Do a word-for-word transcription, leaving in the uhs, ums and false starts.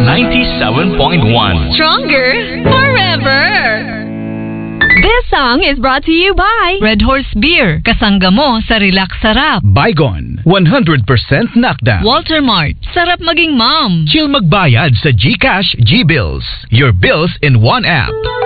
ninety-seven point one. Stronger forever. This song is brought to you by Red Horse Beer. Kasangga mo sa relax sarap. Bygone, one hundred percent knockdown. Walter Mart. Sarap maging mom. Chill magbayad sa GCash, G-Bills. Your bills in one app.